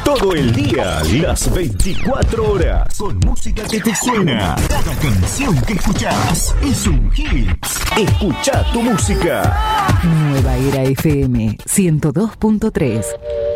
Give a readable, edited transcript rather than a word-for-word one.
Todo el día, las 24 horas. Con música que te suena. Cada canción que escuchás es un hit. Escucha tu música. Nueva Era FM 102.3.